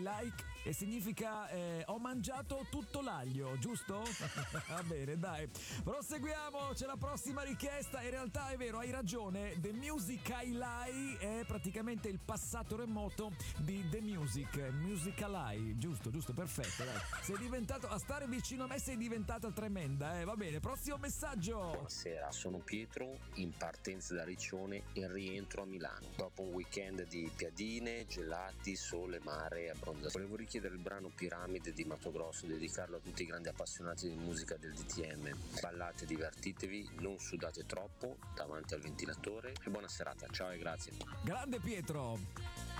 like e significa ho mangiato tutto l'aglio, giusto? Va bene, dai. Proseguiamo, c'è la prossima richiesta. In realtà è vero, hai ragione. The Music I Lie è praticamente il passato remoto di The Music I, giusto, perfetto, dai. Sei diventato, a stare vicino a me sei diventata tremenda, va bene. Prossimo messaggio. Buonasera, sono Pietro, in partenza da Riccione e rientro a Milano dopo un weekend di piadine, gelati, sole, mare e abbronzatura. Volevo richiedere il brano Piramide di Mato Grosso, dedicarlo a tutti i grandi appassionati di musica del DTM. Ballate, divertitevi, non sudate troppo davanti al ventilatore e buona serata, ciao e grazie. Grande Pietro.